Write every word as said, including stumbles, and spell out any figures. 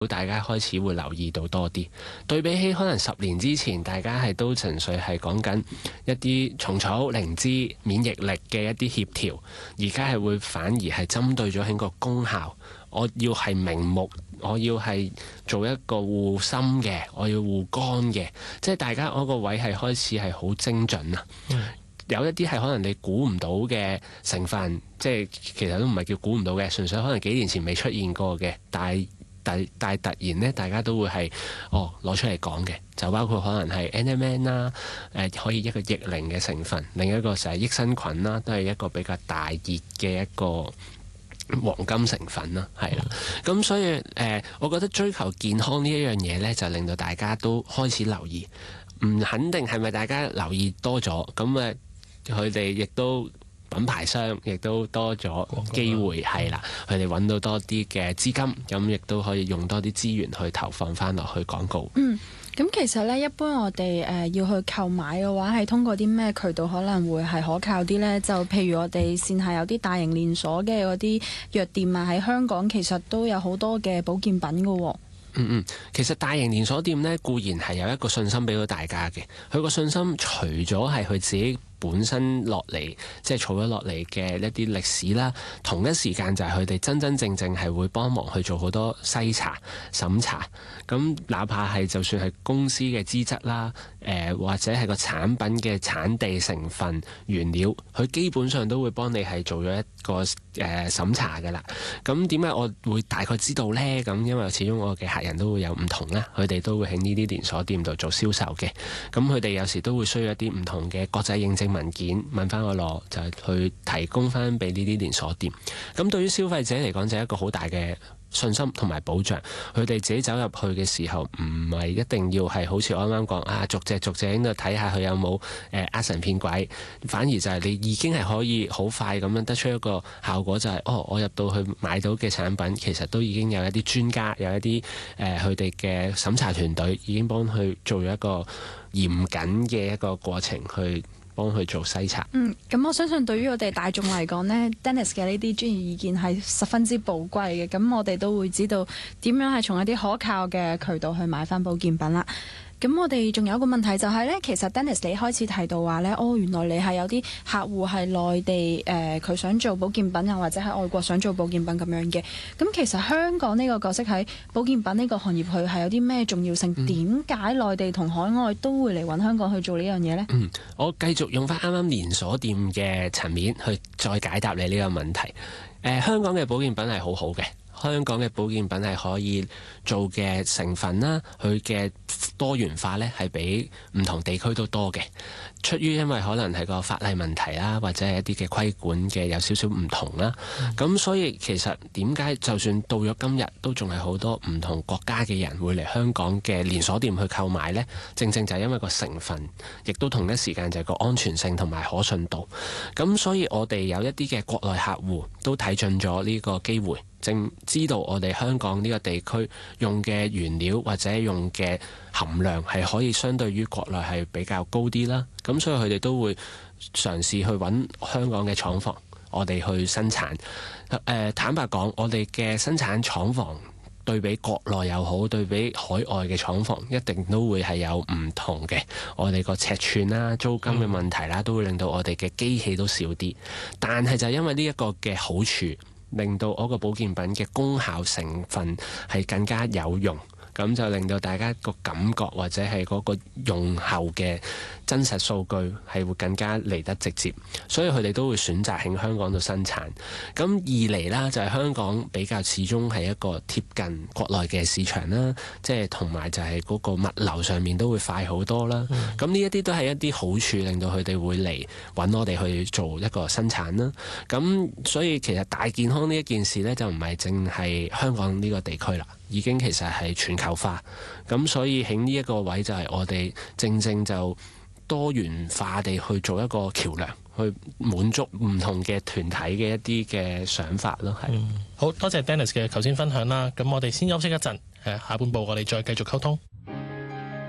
大家開始會留意到多啲。對比起可能十年之前，大家係都純粹係講緊一啲蟲草、靈芝、免疫力嘅一啲協調，而家係會反而係針對咗喺個功效。我要係明目，我要係做一個護心嘅，我要護肝嘅，即係大家嗰個位係開始係好精準啊！嗯、有一啲係可能你估唔到嘅成分，即係其實都唔係叫估唔到嘅，純粹可能幾年前未出現過嘅，但係但但係突然呢，大家都會係哦攞出嚟講嘅，就包括可能係 N M N 啦，誒、呃、可以一個逆齡嘅成分，另一個就係益生菌啦，都係一個比較大熱嘅一個黃金成分啦，係啦，咁、嗯、所以誒、呃，我覺得追求健康呢一樣嘢呢，就令到大家都開始留意，唔肯定係咪大家留意多咗，咁誒佢哋亦都品牌商亦都多咗機會，係啦，佢哋揾到多啲嘅資金，咁亦都可以用多啲資源去投放翻落去廣告。 嗯。咁其實咧，一般我哋誒、呃、要去購買嘅話，係通過啲咩渠道可能會係可靠啲呢？就譬如我哋線下有啲大型連鎖嘅嗰啲藥店啊，喺香港其實都有好多嘅保健品㗎喎。 嗯嗯，其實大型連鎖店呢，固然係有一個信心俾到大家嘅，佢個信心除咗係佢自己本身落嚟，即係儲咗落嚟嘅一啲歷史啦，同一時間就係佢哋真真正正係會幫忙去做好多篩查、審查。咁哪怕係就算係公司嘅資質啦，誒、呃、或者係個產品嘅產地、成分、原料，佢基本上都會幫你係做咗一個誒、呃、審查㗎啦。咁點解我會大概知道呢？咁因為始終我嘅客人都會有唔同啦，佢哋都會喺呢啲連鎖店度做銷售嘅。咁佢哋有時都會需要一啲唔同嘅國際認證文件，問翻我攞，就係去提供翻俾呢啲連鎖店。咁對於消費者嚟講，就係一個好大嘅信心同埋保障。佢哋自己走入去嘅時候，唔係一定要係好似我啱啱講啊，逐隻逐隻喺度睇下佢有冇誒呃神騙鬼，反而就係你已經係可以好快咁樣得出一個效果，就係、是、哦，我入到去買到嘅產品，其實都已經有一啲專家，有一啲誒佢哋嘅審查團隊已經幫佢做咗一個嚴謹嘅一個過程去幫佢做篩查。 嗯，咁我相信對於我哋大眾嚟講呢 Dennis 嘅呢啲專業意見係十分之寶貴嘅。咁我哋都會知道點樣係從一啲可靠嘅渠道去買翻保健品啦。咁我哋仲有一個問題就係、是、呢，其實 Dennis 你開始提到話呢，哦，原來你係有啲客戶係內地誒，佢、呃、想做保健品，又或者喺外國想做保健品咁樣嘅。咁其實香港呢個角色喺保健品呢個行業，佢係有啲咩重要性？點解內地同海外都會嚟揾香港去做呢樣嘢呢？ 嗯，我繼續用翻啱啱連鎖店嘅層面去再解答你呢個問題。誒、呃，香港嘅保健品係好好嘅。香港嘅保健品係可以做嘅成分啦，佢嘅多元化呢係比唔同地區都多嘅。出於因為可能係個法例問題啦，或者係一啲嘅規管嘅有少少唔同啦。咁、嗯、所以其實點解就算到咗今日都仲係好多唔同國家嘅人會嚟香港嘅連鎖店去購買呢？正正就係因為個成分，亦都同一時間就係個安全性同埋可信度。咁所以我哋有一啲嘅國內客戶都睇準咗呢個機會，正知道我哋香港呢個地區用嘅原料或者用嘅含量係可以相對於國內係比較高啲啦。咁所以佢哋都會嘗試去揾香港嘅廠房，我哋去生產。誒、呃，坦白講，我哋嘅生產廠房對比國內又好，對比海外嘅廠房，一定都會係有唔同嘅。我哋個尺寸啦、租金嘅問題啦，都會令到我哋嘅機器都少啲。但係就因為呢一個嘅好處，令到嗰個保健品嘅功效成分係更加有用，咁就令到大家個感覺或者係嗰個用後嘅真實數據係會更加嚟得直接，所以佢哋都會選擇喺香港度生產。咁二嚟啦，就係香港比較始終係一個貼近國內嘅市場啦，即係同埋就係嗰個物流上面都會快好多啦。咁呢一啲都係一啲好處，令到佢哋會嚟揾我哋去做一個生產啦。咁所以其實大健康呢一件事呢，就唔係淨係香港呢個地區啦，已經其實係全球化。咁所以喺呢一個位就係我哋正正就多元化地去做一個橋梁，去滿足唔同嘅團體嘅一啲嘅想法咯。係、嗯， 好多謝 Dennis 嘅頭先分享啦。咁我哋先休息一陣，誒，下半部我哋再繼續溝通。